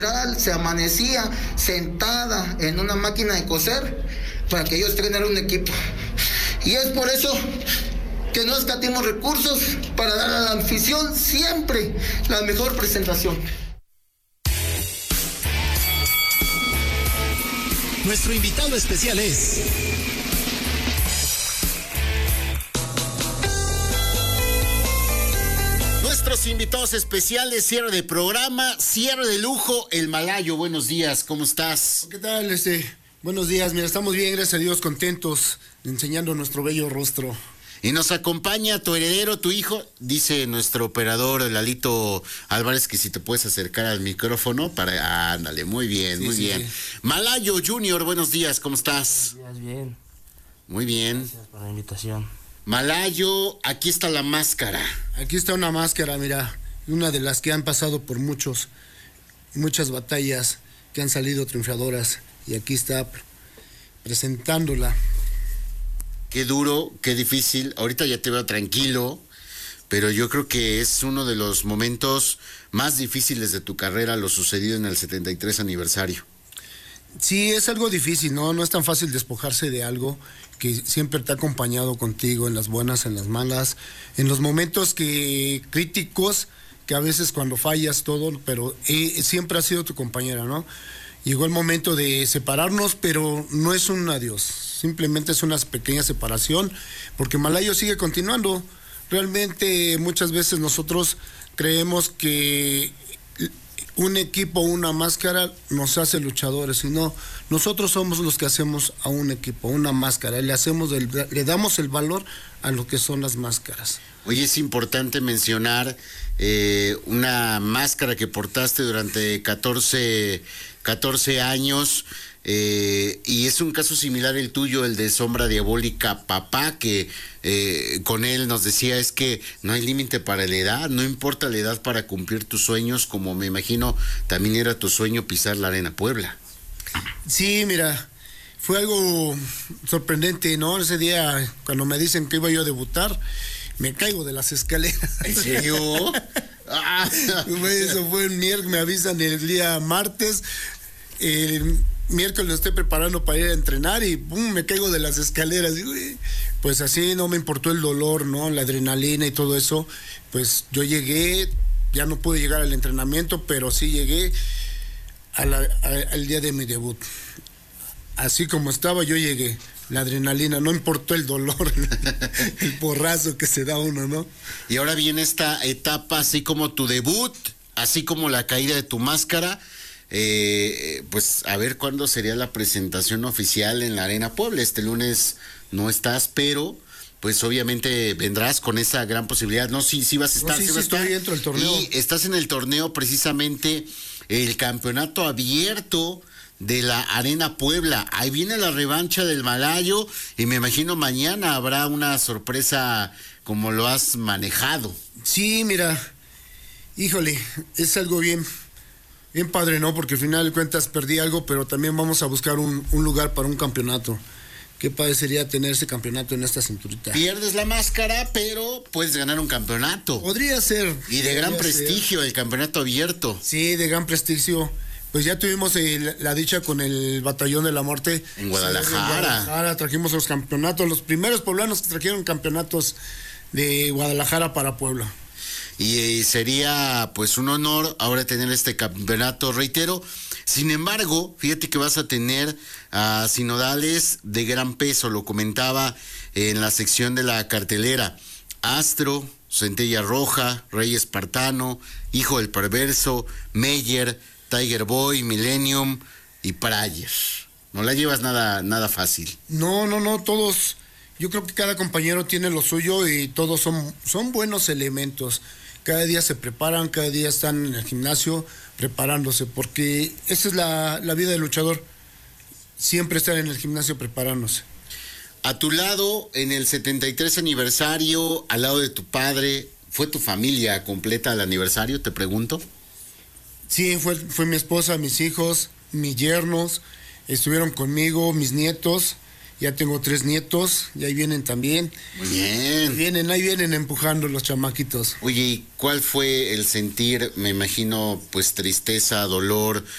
se amanecía sentada en una máquina de coser para que yo estrenara un equipo. Y es por eso que no escatimos recursos para dar a la afición siempre la mejor presentación. Nuestro invitado especial es... Nuestros invitados especiales, cierre de programa, cierre de lujo, el Malayo. Buenos días, ¿cómo estás? ¿Qué tal? Buenos días, mira, estamos bien, gracias a Dios, contentos, enseñando nuestro bello rostro. Y nos acompaña tu heredero, tu hijo, dice nuestro operador Lalito Álvarez, que si te puedes acercar al micrófono para... Ándale, muy bien, sí, muy sí, bien. Sí. Malayo Junior, buenos días, ¿cómo estás? Buenos días, bien. Muy bien. Gracias por la invitación. Malayo, aquí está la máscara. Aquí está una máscara, mira, una de las que han pasado por muchas batallas, que han salido triunfadoras, y aquí está presentándola. Qué duro, qué difícil. Ahorita ya te veo tranquilo, pero yo creo que es uno de los momentos más difíciles de tu carrera, lo sucedido en el 73 aniversario. Sí, es algo difícil, ¿no? No es tan fácil despojarse de algo que siempre te ha acompañado contigo en las buenas, en las malas, en los momentos críticos, que a veces cuando fallas todo, pero siempre ha sido tu compañera, ¿no? Llegó el momento de separarnos, pero no es un adiós, simplemente es una pequeña separación, porque Malayo sigue continuando. Realmente muchas veces nosotros creemos que un equipo, una máscara nos hace luchadores, y no, nosotros somos los que hacemos a un equipo, una máscara, le damos el valor a lo que son las máscaras. Oye, es importante mencionar una máscara que portaste durante 14 años, y es un caso similar el tuyo, el de Sombra Diabólica Papá, que con él nos decía, es que no hay límite para la edad, no importa la edad para cumplir tus sueños, como me imagino también era tu sueño pisar la Arena Puebla. Sí, mira, fue algo sorprendente, ¿no? Ese día, cuando me dicen que iba yo a debutar, me caigo de las escaleras. ¿En serio? Eso fue el miércoles, me avisan el día martes, miércoles lo estoy preparando para ir a entrenar y ¡pum!, me caigo de las escaleras. Pues así no me importó el dolor, ¿no? La adrenalina y todo eso. Pues yo llegué, ya no pude llegar al entrenamiento, pero sí llegué al día de mi debut. Así como estaba, yo llegué. La adrenalina, no importó el dolor, el porrazo que se da uno, ¿no? Y ahora viene esta etapa, así como tu debut, así como la caída de tu máscara. Pues a ver cuándo sería la presentación oficial en la Arena Puebla. Este lunes no estás, pero pues obviamente vendrás con esa gran posibilidad. No, sí vas a estar. No, sí, vas a estar. Estoy dentro del torneo. Y estás en el torneo, precisamente el campeonato abierto de la Arena Puebla. Ahí viene la revancha del Malayo y me imagino mañana habrá una sorpresa como lo has manejado. Sí, mira, híjole, es algo bien padre, ¿no? Porque al final de cuentas perdí algo, pero también vamos a buscar un lugar para un campeonato. Qué padre sería tener ese campeonato en esta cinturita. Pierdes la máscara, pero puedes ganar un campeonato. Podría ser. Y de gran prestigio, el campeonato abierto. Sí, de gran prestigio. Pues ya tuvimos la dicha con el Batallón de la Muerte. En Guadalajara. Sí, en Guadalajara trajimos los campeonatos, los primeros poblanos que trajeron campeonatos de Guadalajara para Puebla. Y sería pues un honor ahora tener este campeonato, reitero. Sin embargo, fíjate que vas a tener a sinodales de gran peso, lo comentaba en la sección de la cartelera. Astro, Centella Roja, Rey Espartano, Hijo del Perverso, Meyer, Tiger Boy, Millennium y Prayer. No la llevas nada fácil. No, todos, yo creo que cada compañero tiene lo suyo y todos son buenos elementos. Cada día se preparan, cada día están en el gimnasio preparándose, porque esa es la vida del luchador, siempre estar en el gimnasio preparándose. A tu lado, en el 73 aniversario, al lado de tu padre, ¿fue tu familia completa al aniversario, te pregunto? Sí, fue mi esposa, mis hijos, mis yernos, estuvieron conmigo, mis nietos. Ya tengo 3 nietos y ahí vienen también. Muy bien. Ahí vienen empujando los chamaquitos. Oye, ¿y cuál fue el sentir? Me imagino, pues tristeza, dolor,